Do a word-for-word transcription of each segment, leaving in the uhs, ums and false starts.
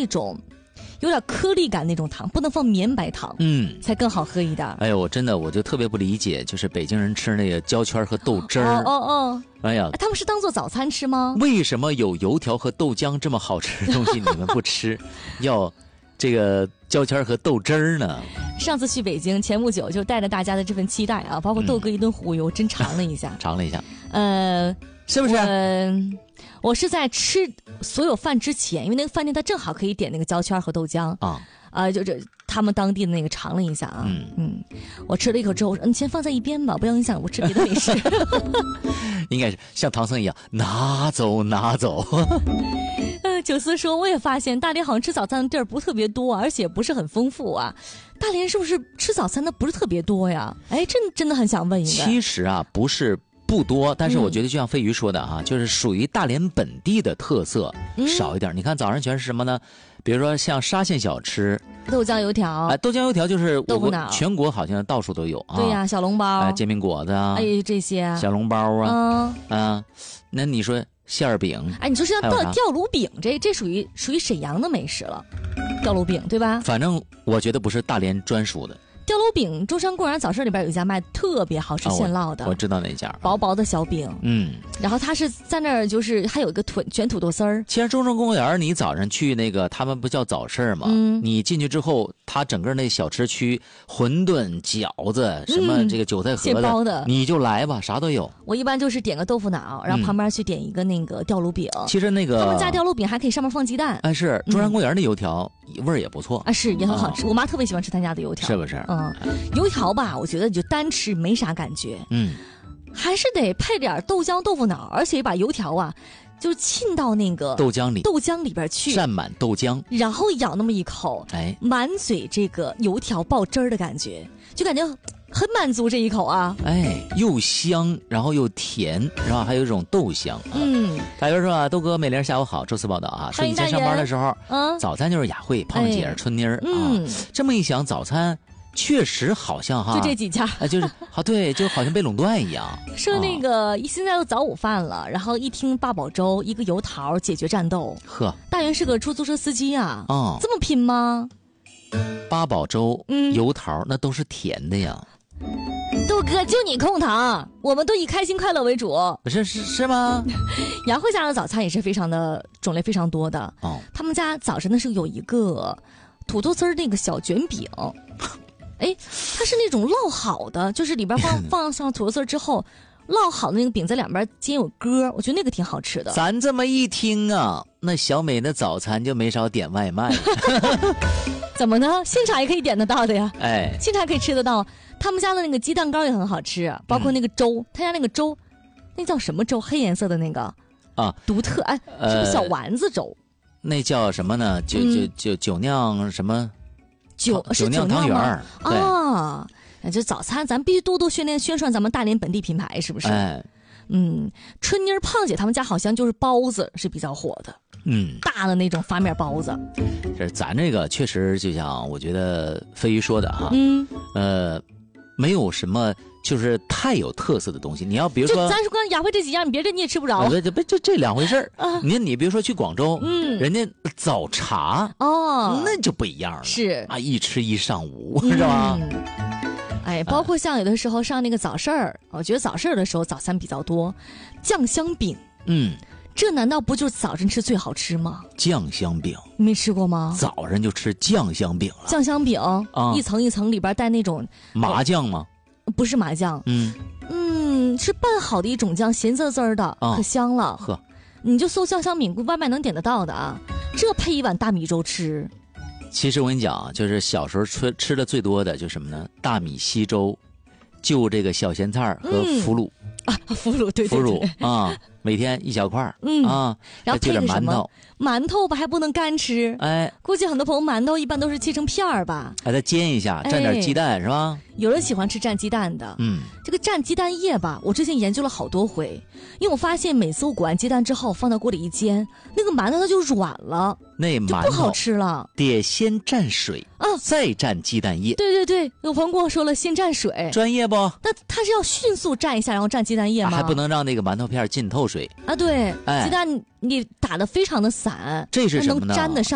那种有点颗粒感那种糖，不能放绵白糖， 嗯， 才更好喝一点。 哎呦，我真的我就特别不理解，就是北京人吃那个焦圈和豆汁儿。 哦哦哦， 哎呀， 他们是当做早餐吃吗？ 为什么有油条和豆浆这么好吃的东西你们不吃，要这个焦圈和豆汁儿呢？ 上次去北京前不久，就带着大家的这份期待啊，包括豆哥一顿忽悠，嗯、真尝了一下， 尝了一下， 呃， 是不是？ 嗯、呃，我是在吃所有饭之前，因为那个饭店它正好可以点那个焦圈和豆浆啊， 啊、呃，就这他们当地的那个尝了一下啊，嗯嗯，我吃了一口之后，我说你先放在一边吧，不要影响我吃别的美食。 应该是像唐僧一样拿走拿走。 呃，九思说，我也发现大连好像吃早餐的地儿不特别多，而且不是很丰富啊。大连是不是吃早餐的不是特别多呀？哎，真真的很想问一个。 其实啊，不是不多，但是我觉得就像飞鱼说的哈、啊嗯，就是属于大连本地的特色少一点、嗯。你看早上全是什么呢？比如说像沙县小吃， 豆浆油条， 哎，豆浆油条就是豆腐脑， 全国好像到处都有啊。 对呀，小笼包， 哎，煎饼果子啊， 哎，这些小笼包啊， 嗯啊，那你说馅儿饼， 哎，你说像吊吊炉饼，这这属于属于沈阳的美食了，吊炉饼对吧？ 反正我觉得不是大连专属的。 吊炉饼，中山公园早市里边有一家卖特别好吃现烙的、 哦我，我知道哪家， 薄薄的小饼， 嗯， 然后它是在那儿就是还有一个土卷土豆丝儿。 其实中山公园你早上去那个他们不叫早市吗？嗯，你进去之后，它整个那小吃区，馄饨、饺子，什么这个韭菜盒子， 现包的， 你就来吧，啥都有。 我一般就是点个豆腐脑，然后旁边去点一个那个吊炉饼。 嗯、其实那个他们家吊炉饼还可以上面放鸡蛋。 哎，是中山公园的油条、嗯、味儿也不错啊，是也很好吃、哦。我妈特别喜欢吃他家的油条， 是不是？ 嗯，油条吧，我觉得你就单吃没啥感觉， 嗯， 还是得配点豆浆、豆腐脑，而且把油条啊，就浸到那个豆浆里， 豆浆里边去， 蘸满豆浆， 然后咬那么一口， 哎， 满嘴这个油条爆汁儿的感觉，就感觉很满足这一口啊， 哎，又香，然后又甜，是吧？还有一种豆香。啊、 嗯， 大约说啊，豆哥、美玲下午好，周四报道啊，说以前上班的时候， 嗯， 早餐就是雅慧、胖姐、哎、春妮儿、 嗯、 啊。这么一想，早餐。确实好像哈， 就这几家， 啊，就是好对，就好像被垄断一样。 说那个、啊、现在都早午饭了，然后一听八宝粥，一个油桃解决战斗。 呵， 大元是个出租车司机啊， 哦， 这么拼吗？ 八宝粥， 嗯， 油桃那都是甜的呀。 豆哥，就你控糖，我们都以开心快乐为主。 是是是吗？ 杨慧家的早餐也是非常的种类非常多的。 哦， 他们家早晨的时候有一个土豆丝儿那个小卷饼。哎，它是那种烙好的，就是里边放放上土豆丝之后，烙好的那个饼在两边煎有疙，我觉得那个挺好吃的。 咱这么一听啊，那小美的早餐就没少点外卖。 怎么呢？现场也可以点得到的呀。 哎， 现场可以吃得到。他们家的那个鸡蛋糕也很好吃，包括那个粥，嗯、他家那个粥，那叫什么粥？黑颜色的那个啊， 独特哎，是不是小丸子粥？ 呃、那叫什么呢？就就就酒酿什么？ 酒酒酿汤圆儿啊，这早餐咱必须多多宣传宣传咱们大连本地品牌，是不是？ 哎， 嗯，春妮儿、胖姐他们家好像就是包子是比较火的， 嗯， 大的那种发面包子。 是咱这个确实就像我觉得飞鱼说的哈， 嗯， 呃，没有什么就是太有特色的东西。你要比如说， 咱说刚雅慧这几样，别的你也吃不着。 啊，这这这两回事儿。 啊、 你你比如说去广州， 嗯， 人家早茶哦， 那就不一样了， 是啊，一吃一上午，嗯、是吧？ 哎，包括像有的时候上那个早市儿，我觉得早市儿的时候早餐比较多，酱香饼， 嗯， 这难道不就是早晨吃最好吃吗？ 酱香饼你没吃过吗？ 早上就吃酱香饼了。 酱香饼啊， 一层一层里边带那种麻酱吗？ 不是麻酱， 嗯嗯，是拌好的一种酱，咸滋滋的，啊、可香了。 呵， 你就搜酱香饼，外卖能点得到的啊。这配一碗大米粥吃。 其实我跟你讲啊，就是小时候吃吃的最多的就是什么呢？大米稀粥，就这个小咸菜和腐乳、 嗯、啊，腐乳对对对， 腐乳啊，每天一小块嗯啊， 然后配点馒头， 馒头吧还不能干吃， 哎， 估计很多朋友馒头一般都是切成片儿吧， 把它煎一下，蘸点鸡蛋、哎、是吧？ 有人喜欢吃蘸鸡蛋的， 嗯， 这个蘸鸡蛋液吧，我之前研究了好多回，因为我发现每次我裹完鸡蛋之后放到锅里一煎，那个馒头它就软了， 那馒头就不好吃了， 得先蘸水啊， 再蘸鸡蛋液。 对对对，有朋友跟我说了，先蘸水， 专业不？ 那它是要迅速蘸一下，然后蘸鸡蛋液吗？ 啊、还不能让那个馒头片浸透水啊？对， 哎、 鸡蛋你打得非常的散， 这是什么呢？ 能沾得上。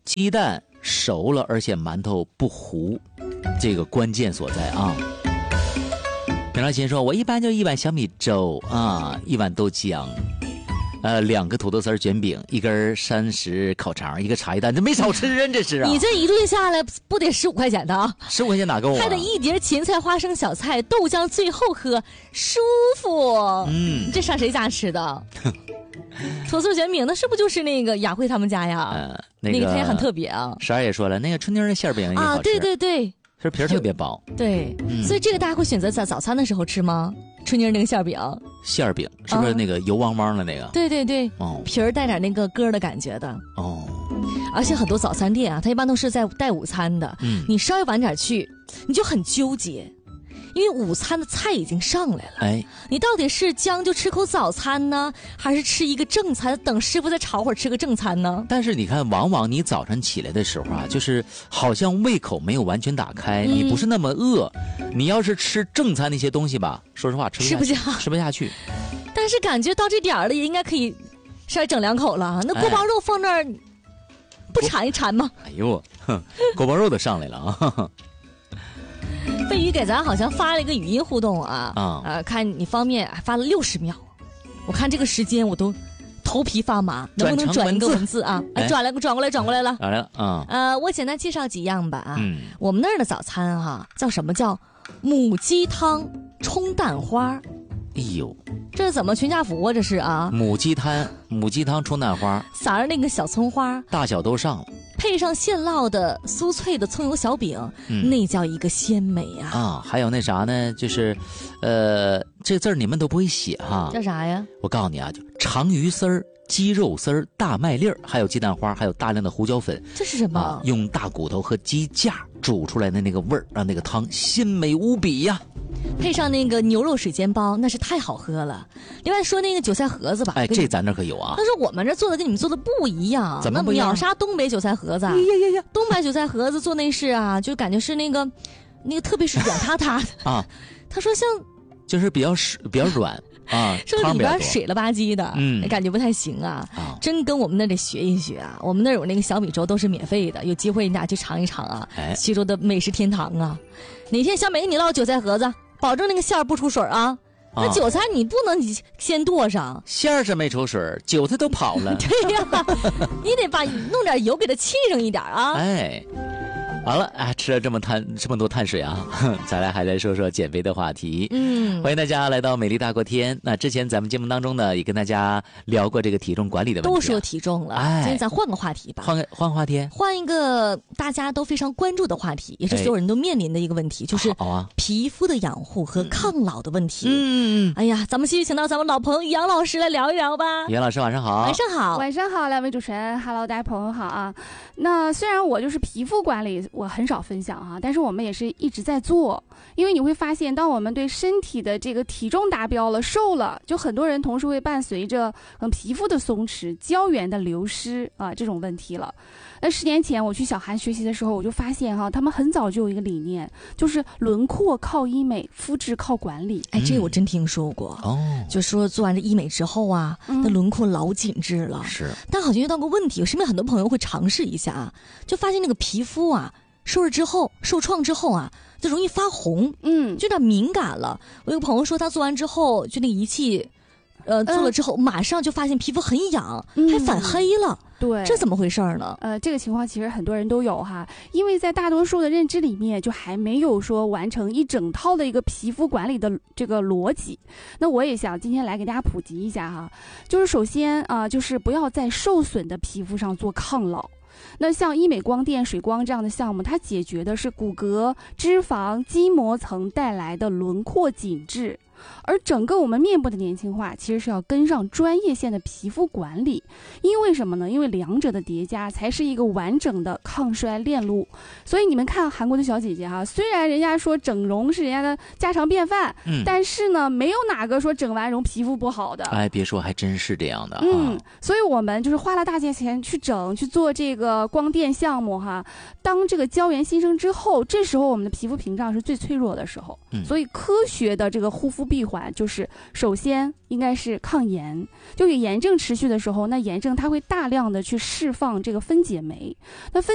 鸡蛋熟了，而且馒头不糊，这个关键所在啊。平常心说，我一般就一碗小米粥啊，一碗豆浆，呃，两个土豆丝卷饼，一根山石烤肠，一个茶叶蛋，这没少吃啊，这是啊。 你这一顿下来不得十五块钱的啊？ 十五块钱哪够啊？ 还得一碟芹菜花生小菜，豆浆最后喝，舒服。嗯，这上谁家吃的？土豆丝卷饼，那是不是就是那个雅慧他们家呀？ 呃，那个、 那个它也很特别啊。 十二也说了，那个春妮的馅饼也好吃。 啊，对对对。 是皮儿特别薄， 对、嗯，所以这个大家会选择在早餐的时候吃吗？春妮那个馅饼， 馅饼是不是那个油汪汪的那个？啊、 对对对， 哦， 皮儿带点那个疙的感觉的哦。 而且很多早餐店啊，它一般都是在带午餐的，嗯，你稍微晚点去，你就很纠结。因为午餐的菜已经上来了，哎，你到底是将就吃口早餐呢，还是吃一个正餐，等师傅再炒会儿吃个正餐呢？ 但是你看，往往你早晨起来的时候啊，就是好像胃口没有完全打开，嗯、你不是那么饿。你要是吃正餐那些东西吧，说实话吃不下，吃不下，吃不下去。 但是感觉到这点儿了，也应该可以稍微整两口了。那锅包肉放那儿，哎、不馋一馋吗？ 哎呦，锅包肉都上来了啊！ 飞鱼给咱好像发了一个语音互动啊， 啊、 呃，看你方面发了六十秒，我看这个时间我都头皮发麻，能不能转一个文字啊？哎，转来转过来转过来了， 来了啊！ 呃，我简单介绍几样吧啊， 嗯， 我们那儿的早餐哈、啊、叫什么叫母鸡汤冲蛋花。 哎呦， 这是怎么全家福啊？这是啊， 母鸡汤，母鸡汤冲蛋花， 撒上那个小葱花， 大小都上了， 配上现烙的酥脆的葱油小饼，嗯、那叫一个鲜美啊！ 啊，还有那啥呢？就是，呃，这字儿你们都不会写哈， 叫啥呀？ 我告诉你啊，就长鱼丝儿、鸡肉丝儿、大麦粒儿，还有鸡蛋花，还有大量的胡椒粉。 这是什么？ 啊、用大骨头和鸡架煮出来的那个味儿，让那个汤鲜美无比呀！ 配上那个牛肉水煎包，那是太好喝了。另外说那个韭菜盒子吧， 哎，这咱这可有啊。 但是我们这做的跟你们做的不一样， 怎么不一样？ 秒杀东北韭菜盒子。 呀呀呀！ 东北韭菜盒子做那是啊，就感觉是那个，那个特别是软塌塌的啊。 他说像， 就是比较水比较软啊， 说里边水了吧唧的，嗯，感觉不太行啊。 啊真跟我们那得学一学啊。我们那有那个小米粥都是免费的，有机会你俩去尝一尝啊。 哎， 徐州的美食天堂啊。哪天小美给你烙韭菜盒子。保证那个馅儿不出水啊！那韭菜你不能你先剁上， 馅儿是没出水，韭菜都跑了。 对呀、啊，你得把弄点油给它沏上一点啊！ 哎，好了，哎，吃了这么碳这么多碳水啊，再来还来说说减肥的话题。 嗯， 欢迎大家来到美丽大过天。那之前咱们节目当中呢，也跟大家聊过这个体重管理的问题、啊， 都说体重了。哎，今天咱换个话题吧， 换个换个话题， 换一个大家都非常关注的话题，也是所有人都面临的一个问题，哎、就是皮肤的养护和抗老的问题。 嗯， 哎呀，咱们继续请到咱们老朋友杨老师来聊一聊吧。 杨老师晚上好。 晚上好， 晚上好，两位主持人 ，Hello， 大家朋友好啊。那虽然我就是皮肤管理，我很少分享哈，但是我们也是一直在做，因为你会发现，当我们对身体的这个体重达标了、瘦了，就很多人同时会伴随着嗯皮肤的松弛、胶原的流失啊这种问题了。那十年前我去小韩学习的时候，我就发现哈，他们很早就有一个理念，就是轮廓靠医美，肤质靠管理。 哎，这我真听说过哦，就说做完这医美之后啊，那、嗯、轮廓老紧致了。 是， 但好像遇到个问题，我身边很多朋友会尝试一下啊，就发现那个皮肤啊。受了之后，受创之后啊，就容易发红，嗯，就有点敏感了。我有个朋友说，他做完之后，就那个仪器，呃，做了之后，嗯、马上就发现皮肤很痒，嗯、还反黑了。 对， 这怎么回事呢？ 呃，这个情况其实很多人都有哈，因为在大多数的认知里面，就还没有说完成一整套的一个皮肤管理的这个逻辑。那我也想今天来给大家普及一下哈，就是首先啊、呃，就是不要在受损的皮肤上做抗老。那像医美光电、水光这样的项目，它解决的是骨骼、脂肪、筋膜层带来的轮廓紧致，而整个我们面部的年轻化，其实是要跟上专业线的皮肤管理。因为什么呢？因为两者的叠加才是一个完整的抗衰链路。所以你们看韩国的小姐姐哈，虽然人家说整容是人家的家常便饭，嗯，但是呢，没有哪个说整完容皮肤不好的。 哎，别说，还真是这样的。 嗯，所以我们就是花了大价钱去整，去做这个光电项目哈。当这个胶原新生之后，这时候我们的皮肤屏障是最脆弱的时候，嗯，所以科学的这个护肤肤闭环，就是首先应该是抗炎，就有炎症持续的时候，那炎症它会大量的去释放这个分解酶，那分